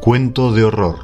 Cuento de horror.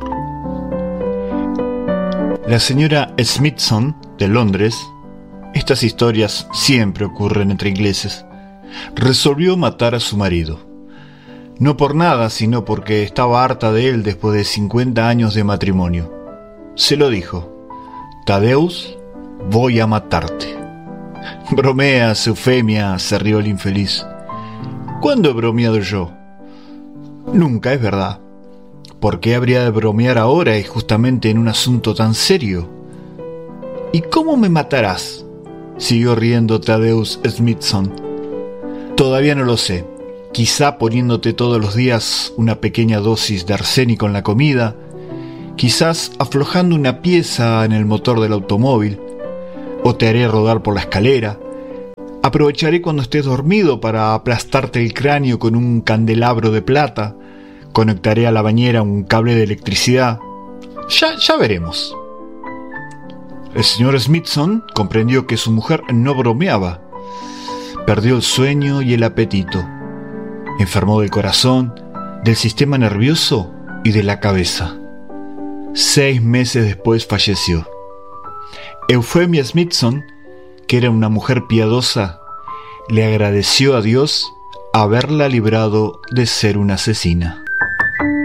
La señora Smithson, de Londres, estas historias siempre ocurren entre ingleses, resolvió matar a su marido. No por nada, sino porque estaba harta de él después de 50 años de matrimonio. Se lo dijo: Thaddeus, voy a matarte. Bromeas, Eufemia, se rió el infeliz. ¿Cuándo he bromeado yo? Nunca, es verdad. ¿Por qué habría de bromear ahora y justamente en un asunto tan serio? ¿Y cómo me matarás?, siguió riendo Thaddeus Smithson. Todavía no lo sé. Quizá poniéndote todos los días una pequeña dosis de arsénico en la comida, quizás aflojando una pieza en el motor del automóvil, o te haré rodar por la escalera. Aprovecharé cuando estés dormido para aplastarte el cráneo con un candelabro de plata. Conectaré a la bañera un cable de electricidad. Ya veremos. El señor Smithson comprendió que su mujer no bromeaba. Perdió el sueño y el apetito. Enfermó del corazón, del sistema nervioso y de la cabeza. 6 meses después falleció. Eufemia Smithson, que era una mujer piadosa, le agradeció a Dios haberla librado de ser una asesina.